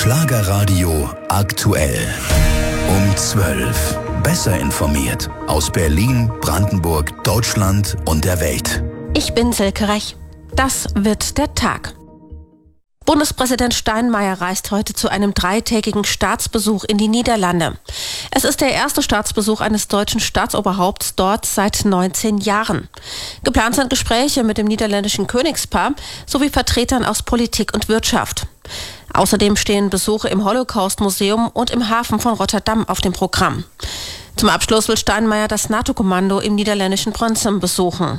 Schlagerradio aktuell. Um 12. Besser informiert aus Berlin, Brandenburg, Deutschland und der Welt. Ich bin Silke Rech. Das wird der Tag. Bundespräsident Steinmeier reist heute zu einem 3-tägigen Staatsbesuch in die Niederlande. Es ist der erste Staatsbesuch eines deutschen Staatsoberhaupts dort seit 19 Jahren. Geplant sind Gespräche mit dem niederländischen Königspaar sowie Vertretern aus Politik und Wirtschaft. Außerdem stehen Besuche im Holocaust-Museum und im Hafen von Rotterdam auf dem Programm. Zum Abschluss will Steinmeier das NATO-Kommando im niederländischen Brønshum besuchen.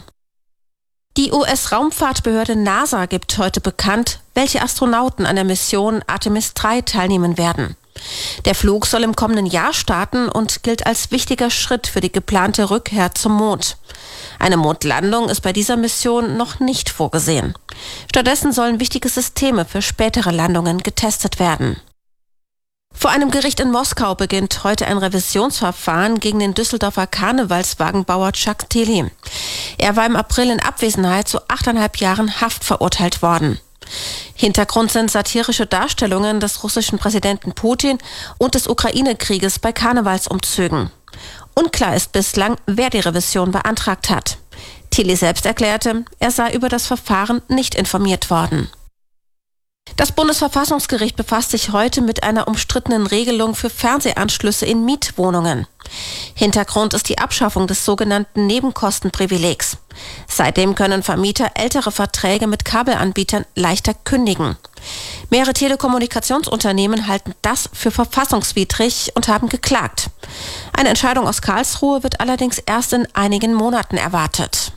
Die US-Raumfahrtbehörde NASA gibt heute bekannt, welche Astronauten an der Mission Artemis 3 teilnehmen werden. Der Flug soll im kommenden Jahr starten und gilt als wichtiger Schritt für die geplante Rückkehr zum Mond. Eine Mondlandung ist bei dieser Mission noch nicht vorgesehen. Stattdessen sollen wichtige Systeme für spätere Landungen getestet werden. Vor einem Gericht in Moskau beginnt heute ein Revisionsverfahren gegen den Düsseldorfer Karnevalswagenbauer Chuck Tilly. Er war im April in Abwesenheit zu 8,5 Jahren Haft verurteilt worden. Hintergrund sind satirische Darstellungen des russischen Präsidenten Putin und des Ukraine-Krieges bei Karnevalsumzügen. Unklar ist bislang, wer die Revision beantragt hat. Tilly selbst erklärte, er sei über das Verfahren nicht informiert worden. Das Bundesverfassungsgericht befasst sich heute mit einer umstrittenen Regelung für Fernsehanschlüsse in Mietwohnungen. Hintergrund ist die Abschaffung des sogenannten Nebenkostenprivilegs. Seitdem können Vermieter ältere Verträge mit Kabelanbietern leichter kündigen. Mehrere Telekommunikationsunternehmen halten das für verfassungswidrig und haben geklagt. Eine Entscheidung aus Karlsruhe wird allerdings erst in einigen Monaten erwartet.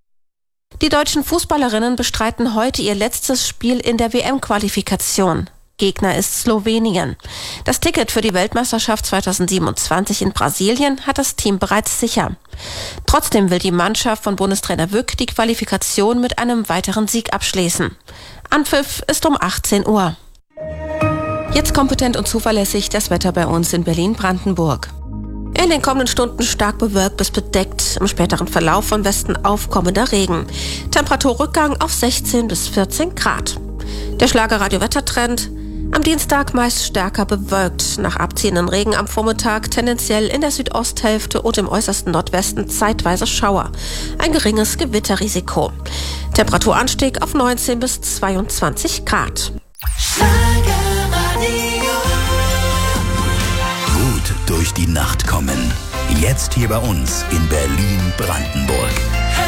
Die deutschen Fußballerinnen bestreiten heute ihr letztes Spiel in der WM-Qualifikation. Gegner ist Slowenien. Das Ticket für die Weltmeisterschaft 2027 in Brasilien hat das Team bereits sicher. Trotzdem will die Mannschaft von Bundestrainer Wück die Qualifikation mit einem weiteren Sieg abschließen. Anpfiff ist um 18 Uhr. Jetzt kompetent und zuverlässig das Wetter bei uns in Berlin-Brandenburg. In den kommenden Stunden stark bewölkt bis bedeckt, im späteren Verlauf von Westen aufkommender Regen. Temperaturrückgang auf 16 bis 14 Grad. Der Schlagerradio-Wettertrend: am Dienstag meist stärker bewölkt. Nach abziehenden Regen am Vormittag tendenziell in der Südosthälfte und im äußersten Nordwesten zeitweise Schauer. Ein geringes Gewitterrisiko. Temperaturanstieg auf 19 bis 22 Grad. Durch die Nacht kommen. Jetzt hier bei uns in Berlin-Brandenburg.